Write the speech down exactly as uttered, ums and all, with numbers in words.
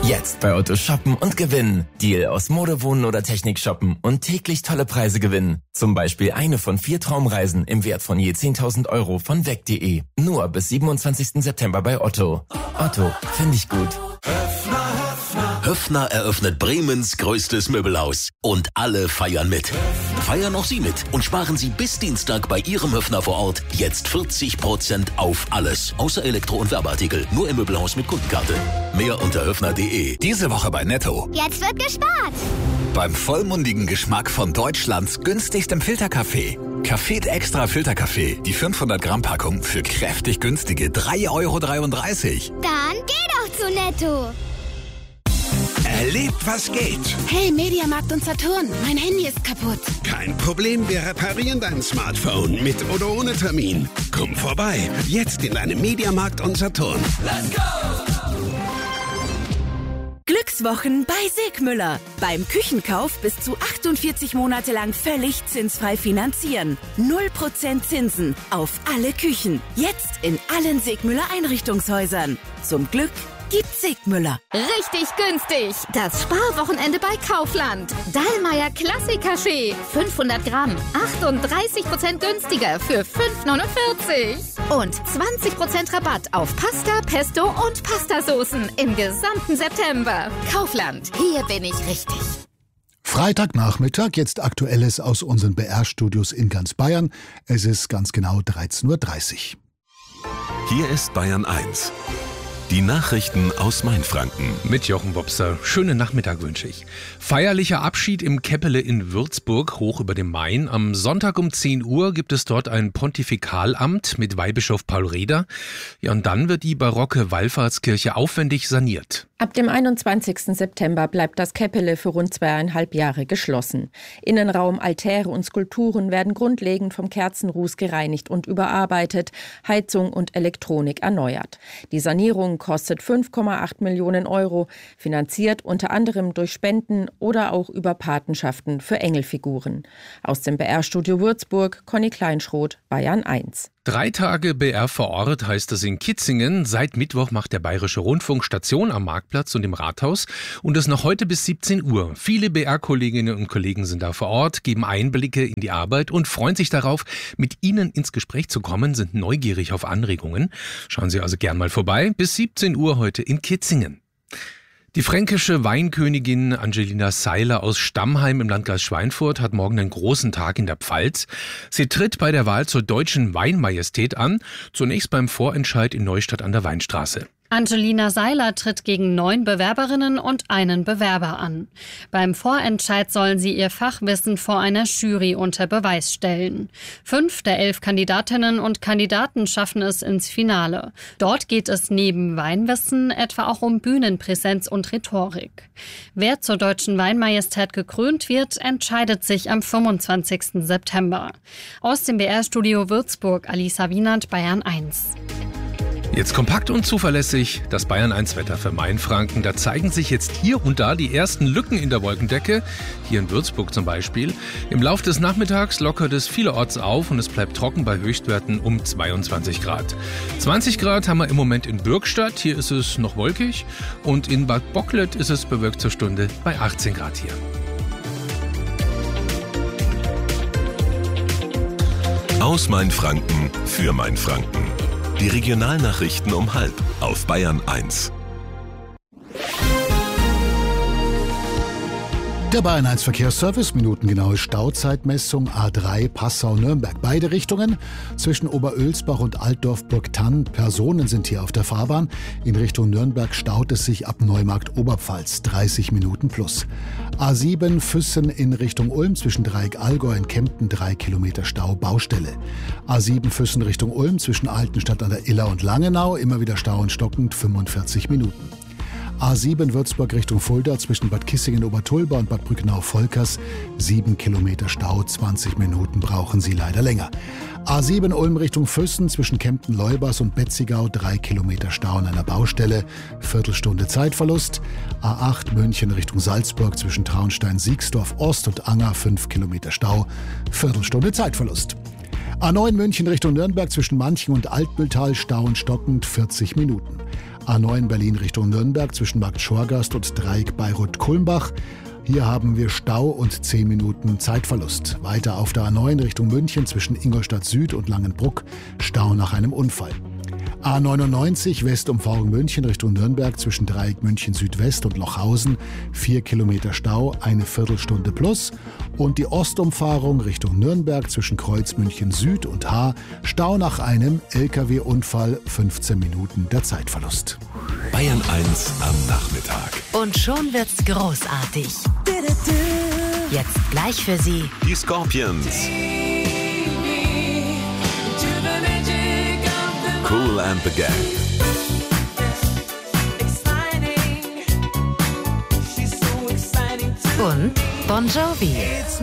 Jetzt bei Otto shoppen und gewinnen. Deal aus Mode, Wohnen oder Technik shoppen und täglich tolle Preise gewinnen. Zum Beispiel eine von vier Traumreisen im Wert von je zehntausend Euro von weg punkt de. Nur bis siebenundzwanzigsten September bei Otto. Otto, finde ich gut. Höffner eröffnet Bremens größtes Möbelhaus. Und alle feiern mit. Feiern auch Sie mit und sparen Sie bis Dienstag bei Ihrem Höffner vor Ort jetzt vierzig Prozent auf alles. Außer Elektro- und Werbeartikel. Nur im Möbelhaus mit Kundenkarte. Mehr unter höffner punkt de. Diese Woche bei Netto. Jetzt wird gespart. Beim vollmundigen Geschmack von Deutschlands günstigstem Filterkaffee. Café Extra Filterkaffee. Die fünfhundert Gramm Packung für kräftig günstige drei Euro dreiunddreißig. Dann geh doch zu Netto. Erlebt, was geht. Hey, Mediamarkt und Saturn, mein Handy ist kaputt. Kein Problem, wir reparieren dein Smartphone mit oder ohne Termin. Komm vorbei, jetzt in deinem Mediamarkt und Saturn. Let's go! Glückswochen bei Segmüller. Beim Küchenkauf bis zu achtundvierzig Monate lang völlig zinsfrei finanzieren. null Prozent Zinsen auf alle Küchen. Jetzt in allen Segmüller Einrichtungshäusern. Zum Glück gibt's Segmüller. Richtig günstig. Das Sparwochenende bei Kaufland. Dallmayr Klassik-Kaffee. fünfhundert Gramm. achtunddreißig Prozent günstiger für fünf neunundvierzig. Und zwanzig Prozent Rabatt auf Pasta, Pesto und Pastasoßen im gesamten September. Kaufland. Hier bin ich richtig. Freitagnachmittag, jetzt Aktuelles aus unseren B R-Studios in ganz Bayern. Es ist ganz genau dreizehn Uhr dreißig. Hier ist Bayern eins. Die Nachrichten aus Mainfranken. Mit Jochen Wopser. Schönen Nachmittag wünsche ich. Feierlicher Abschied im Keppele in Würzburg, hoch über dem Main. Am Sonntag um zehn Uhr gibt es dort ein Pontifikalamt mit Weihbischof Paul Reder. Ja, und dann wird die barocke Wallfahrtskirche aufwendig saniert. Ab dem einundzwanzigsten September bleibt das Keppele für rund zweieinhalb Jahre geschlossen. Innenraum, Altäre und Skulpturen werden grundlegend vom Kerzenruß gereinigt und überarbeitet, Heizung und Elektronik erneuert. Die Sanierung kostet fünf Komma acht Millionen Euro, finanziert unter anderem durch Spenden oder auch über Patenschaften für Engelfiguren. Aus dem B R-Studio Würzburg, Conny Kleinschroth, Bayern eins. Drei Tage B R vor Ort heißt es in Kitzingen. Seit Mittwoch macht der Bayerische Rundfunk Station am Marktplatz und im Rathaus und das noch heute bis siebzehn Uhr. Viele B R-Kolleginnen und Kollegen sind da vor Ort, geben Einblicke in die Arbeit und freuen sich darauf, mit Ihnen ins Gespräch zu kommen, sind neugierig auf Anregungen. Schauen Sie also gern mal vorbei. Bis siebzehn Uhr heute in Kitzingen. Die fränkische Weinkönigin Angelina Seiler aus Stammheim im Landkreis Schweinfurt hat morgen einen großen Tag in der Pfalz. Sie tritt bei der Wahl zur Deutschen Weinmajestät an, zunächst beim Vorentscheid in Neustadt an der Weinstraße. Angelina Seiler tritt gegen neun Bewerberinnen und einen Bewerber an. Beim Vorentscheid sollen sie ihr Fachwissen vor einer Jury unter Beweis stellen. Fünf der elf Kandidatinnen und Kandidaten schaffen es ins Finale. Dort geht es neben Weinwissen etwa auch um Bühnenpräsenz und Rhetorik. Wer zur Deutschen Weinmajestät gekrönt wird, entscheidet sich am fünfundzwanzigsten September. Aus dem B R-Studio Würzburg, Alisa Wienand, Bayern eins. Jetzt kompakt und zuverlässig das Bayern eins Wetter für Mainfranken. Da zeigen sich jetzt hier und da die ersten Lücken in der Wolkendecke. Hier in Würzburg zum Beispiel. Im Lauf des Nachmittags lockert es vielerorts auf und es bleibt trocken bei Höchstwerten um zweiundzwanzig Grad. zwanzig Grad haben wir im Moment in Bürgstadt. Hier ist es noch wolkig. Und in Bad Bocklet ist es bewölkt zur Stunde bei achtzehn Grad hier. Aus Mainfranken für Mainfranken. Die Regionalnachrichten um halb auf Bayern eins. Der Bayern eins Verkehrsservice, minutengenaue Stauzeitmessung A drei Passau-Nürnberg. Beide Richtungen zwischen Oberölsbach und Altdorf-Burgthann. Personen sind hier auf der Fahrbahn. In Richtung Nürnberg staut es sich ab Neumarkt-Oberpfalz, dreißig Minuten plus. A sieben Füssen in Richtung Ulm zwischen Dreieck Allgäu und Kempten, drei Kilometer Stau, Baustelle. A sieben Füssen Richtung Ulm zwischen Altenstadt an der Iller und Langenau, immer wieder Stau und stockend, fünfundvierzig Minuten. A sieben Würzburg Richtung Fulda zwischen Bad Kissingen-Obertulba und Bad Brückenau-Volkers. sieben Kilometer Stau, zwanzig Minuten brauchen Sie leider länger. A sieben Ulm Richtung Füssen zwischen Kempten-Leubers und Betzigau. drei Kilometer Stau an einer Baustelle. Viertelstunde Zeitverlust. A acht München Richtung Salzburg zwischen Traunstein, Siegsdorf, Ost und Anger. fünf Kilometer Stau. Viertelstunde Zeitverlust. A neun München Richtung Nürnberg zwischen Manching und Altmühltal Stau und stockend vierzig Minuten. A neun Berlin Richtung Nürnberg zwischen Markt Schorgast und Dreieck Bayreuth-Kulmbach. Hier haben wir Stau und zehn Minuten Zeitverlust. Weiter auf der A neun Richtung München zwischen Ingolstadt Süd und Langenbruck. Stau nach einem Unfall. A neunundneunzig Westumfahrung München Richtung Nürnberg zwischen Dreieck München Südwest und Lochhausen. Vier Kilometer Stau, eine Viertelstunde plus. Und die Ostumfahrung Richtung Nürnberg zwischen Kreuz München Süd und Haar. Stau nach einem L K W-Unfall, fünfzehn Minuten der Zeitverlust. Bayern eins am Nachmittag. Und schon wird's großartig. Jetzt gleich für Sie Die Scorpions. Cool and the Gang. und Bon Jovi.